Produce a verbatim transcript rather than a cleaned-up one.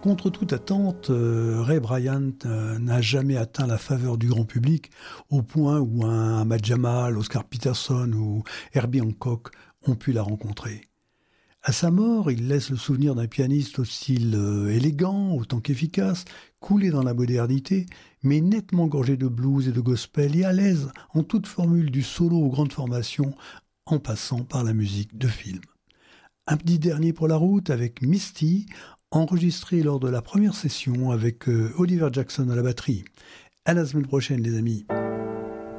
Contre toute attente, euh, Ray Bryant euh, n'a jamais atteint la faveur du grand public au point où un Ahmad Jamal, Oscar Peterson ou Herbie Hancock ont pu la rencontrer. À sa mort, il laisse le souvenir d'un pianiste au style euh, élégant, autant qu'efficace, coulé dans la modernité, mais nettement gorgé de blues et de gospel et à l'aise en toute formule du solo aux grandes formations, en passant par la musique de film. Un petit dernier pour la route avec Misty, enregistré lors de la première session avec euh, Oliver Jackson à la batterie. À la semaine prochaine les amis.